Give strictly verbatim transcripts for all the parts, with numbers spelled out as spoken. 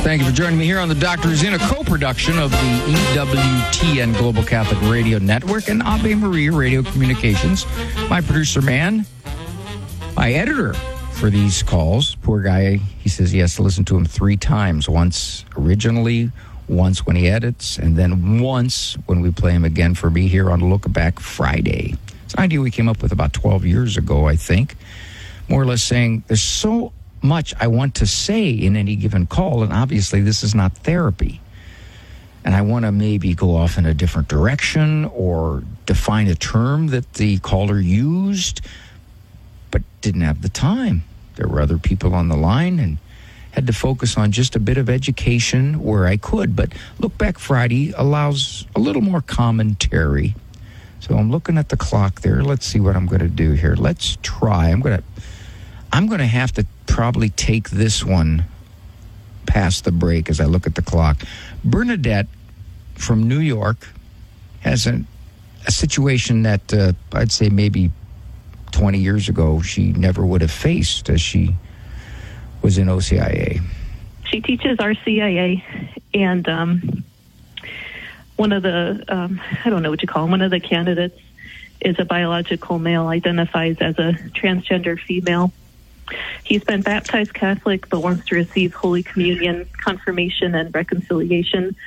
Thank you for joining me here on The Doctor Is In, a co-production of the E W T N Global Catholic Radio Network and Ave Maria Radio Communications. My producer man, my editor for these calls, poor guy, he says he has to listen to them three times. Once originally, once when he edits, and then once when we play him again for me here on Look Back Friday. It's an idea we came up with about twelve years ago, I think. More or less saying, there's so much I want to say in any given call, and obviously this is not therapy. And I want to maybe go off in a different direction or define a term that the caller used, but didn't have the time. There were other people on the line and had to focus on just a bit of education where I could. But Look Back Friday allows a little more commentary. So I'm looking at the clock there. Let's see what I'm going to do here. Let's try. I'm going to I'm going to have to probably take this one past the break as I look at the clock. Bernadette from New York has an, a situation that uh, I'd say maybe twenty years ago she never would have faced as she was in O C I A. She teaches R C I A, and um, one of the, um, I don't know what you call him, one of the candidates is a biological male, identifies as a transgender female. He's been baptized Catholic, but wants to receive Holy Communion, confirmation, and reconciliation.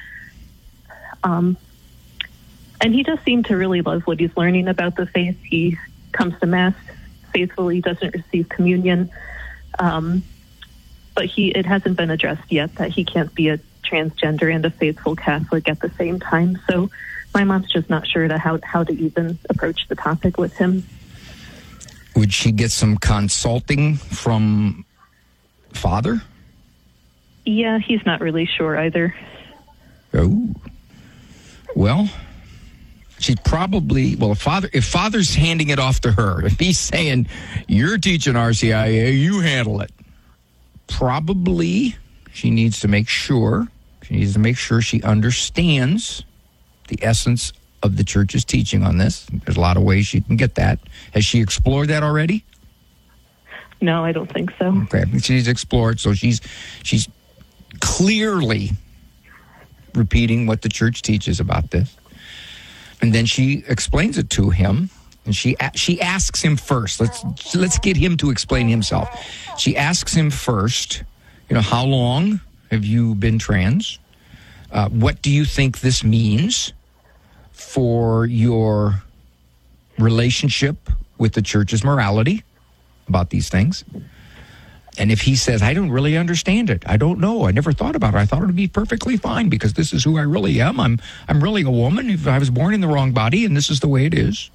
Um, and he does seem to really love what he's learning about the faith. He comes to Mass faithfully, doesn't receive communion. Um, but he it hasn't been addressed yet that he can't be a transgender and a faithful Catholic at the same time. So my mom's just not sure to how, how to even approach the topic with him. Would she get some consulting from Father? Yeah, he's not really sure either. Oh. Well, she's probably, well, if Father, if Father's handing it off to her, if he's saying, you're teaching R C I A, you handle it, probably she needs to make sure, she needs to make sure she understands the essence of the church's teaching on this. There's a lot of ways she can get that. Has she explored that already? No, I don't think so. Okay, she's explored, so she's she's clearly repeating what the church teaches about this. And then she explains it to him, and she she asks him first. Let's let's get him to explain himself. She asks him first, you know, how long have you been trans? Uh, what do you think this means for your relationship with the church's morality about these things? And if he says, I don't really understand it, I don't know, I never thought about it, I thought it would be perfectly fine because this is who I really am, I'm I'm really a woman, if I was born in the wrong body and this is the way it is.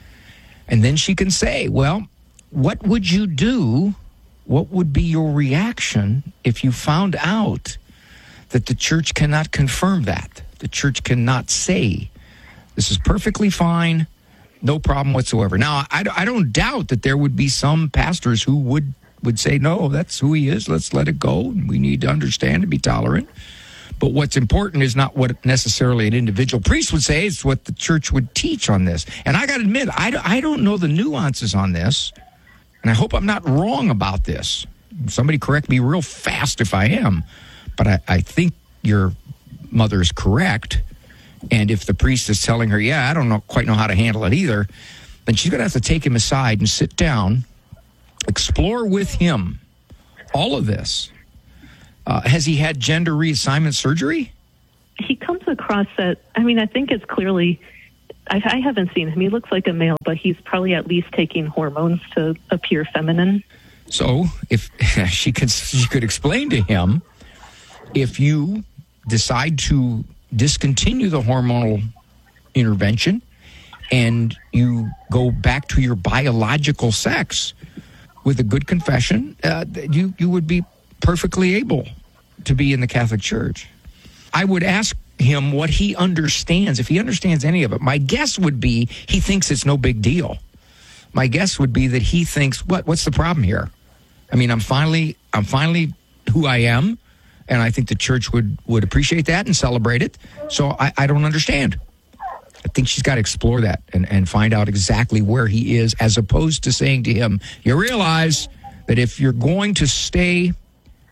And then she can say, well, what would you do, what would be your reaction if you found out that the church cannot confirm that? The church cannot say, this is perfectly fine, no problem whatsoever. Now, I, I don't doubt that there would be some pastors who would, would say, no, that's who he is, let's let it go. We need to understand and be tolerant. But what's important is not what necessarily an individual priest would say, it's what the church would teach on this. And I got to admit, I, I don't know the nuances on this, and I hope I'm not wrong about this. Somebody correct me real fast if I am. But I, I think your mother is correct. And if the priest is telling her, yeah, I don't know, quite know how to handle it either, then she's going to have to take him aside and sit down, explore with him all of this. Uh, has he had gender reassignment surgery? He comes across that, I mean, I think it's clearly, I, I haven't seen him. He looks like a male, but he's probably at least taking hormones to appear feminine. So if she could, she could explain to him, if you decide to discontinue the hormonal intervention and you go back to your biological sex with a good confession, uh, you, you would be perfectly able to be in the Catholic Church. I would ask him what he understands, if he understands any of it. My guess would be he thinks it's no big deal. My guess would be that he thinks, what what's the problem here? I mean, I'm finally I'm finally who I am. And I think the church would, would appreciate that and celebrate it. So I, I don't understand. I think she's got to explore that and, and find out exactly where he is, as opposed to saying to him, you realize that if you're going to stay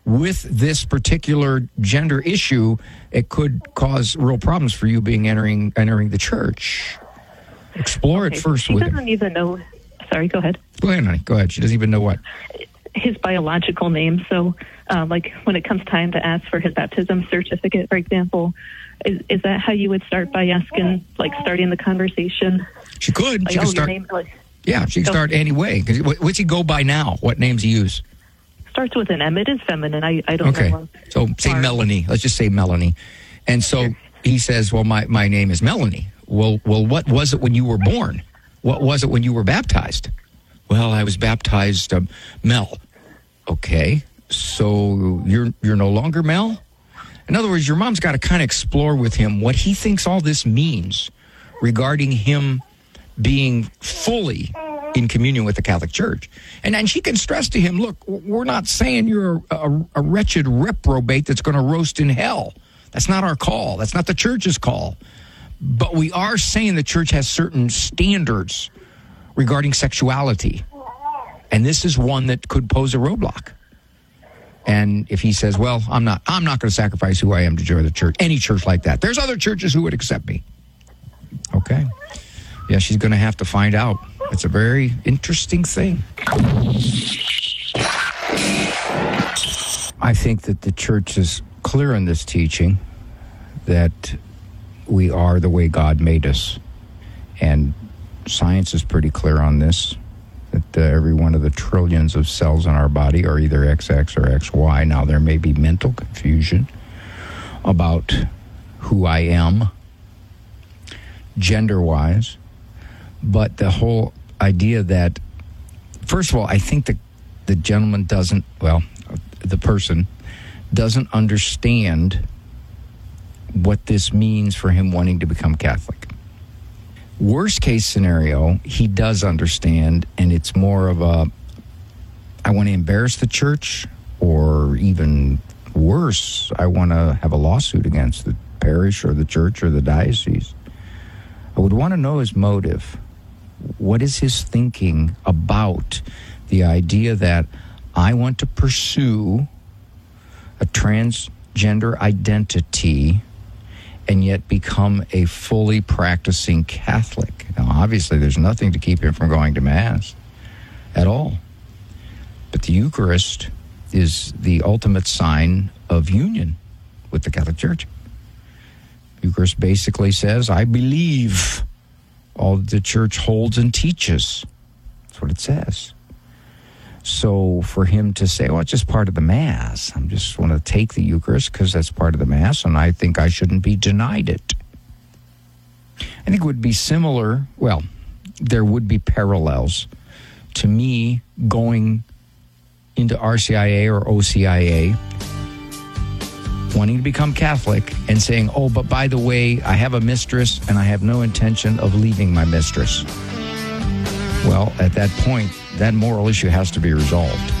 with this particular gender issue, it could cause real problems for you being entering entering the church. Explore okay, it first she with doesn't him. even know. Sorry, go ahead. Go ahead, honey. Go ahead. She doesn't even know what? His biological name. So, uh, like, when it comes time to ask for his baptism certificate, for example, is, is that how you would start by asking, like, starting the conversation? She could. Like, she could oh, start. your name, like, yeah, she can so, start any way. What's he go by now? What names he use? Starts with an M. It is feminine. I, I don't okay. know. Okay. So say Mark. Melanie. Let's just say Melanie. And so sure. he says, well, my, my name is Melanie. Well, well, what was it when you were born? What was it when you were baptized? Well, I was baptized um, Mel. Okay. So you're you're no longer Mel? In other words, your mom's got to kind of explore with him what he thinks all this means regarding him being fully in communion with the Catholic Church. And and she can stress to him, look, we're not saying you're a, a, a wretched reprobate that's going to roast in hell. That's not our call. That's not the church's call. But we are saying the church has certain standards regarding sexuality. And this is one that could pose a roadblock. And if he says, well, I'm not I'm not going to sacrifice who I am to join the church, any church like that. There's other churches who would accept me. Okay. Yeah, she's going to have to find out. It's a very interesting thing. I think that the church is clear in this teaching that we are the way God made us. And science is pretty clear on this, that uh, every one of the trillions of cells in our body are either X X or X Y. Now, there may be mental confusion about who I am gender-wise, but the whole idea that, first of all, I think the, the gentleman doesn't, well, the person doesn't understand what this means for him wanting to become Catholic. Worst case scenario, he does understand, and it's more of a, I want to embarrass the church, or even worse, I want to have a lawsuit against the parish or the church or the diocese. I would want to know his motive. What is his thinking about the idea that I want to pursue a transgender identity and yet become a fully practicing Catholic? Now, obviously, there's nothing to keep him from going to Mass at all. But the Eucharist is the ultimate sign of union with the Catholic Church. Eucharist basically says, I believe all that the church holds and teaches. That's what it says. So for him to say, well, it's just part of the Mass. I just want to take the Eucharist because that's part of the Mass, and I think I shouldn't be denied it. I think it would be similar, well, there would be parallels to me going into R C I A or O C I A, wanting to become Catholic, and saying, oh, but by the way, I have a mistress and I have no intention of leaving my mistress. Well, at that point, that moral issue has to be resolved.